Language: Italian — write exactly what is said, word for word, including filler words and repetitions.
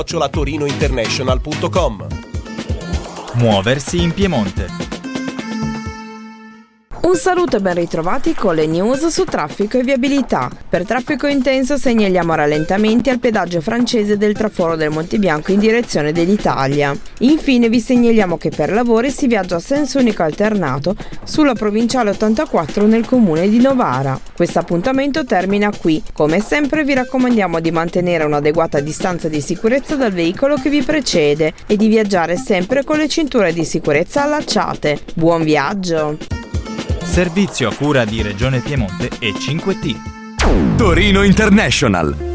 chiocciola torinointernational punto com. Muoversi in Piemonte. Un saluto e ben ritrovati con le news su traffico e viabilità. Per traffico intenso segnaliamo rallentamenti al pedaggio francese del traforo del Monte Bianco in direzione dell'Italia. Infine vi segnaliamo che per lavori si viaggia a senso unico alternato sulla provinciale ottantaquattro nel comune di Novara. Questo appuntamento termina qui. Come sempre vi raccomandiamo di mantenere un'adeguata distanza di sicurezza dal veicolo che vi precede e di viaggiare sempre con le cinture di sicurezza allacciate. Buon viaggio! Servizio a cura di Regione Piemonte e cinque T. Torino International.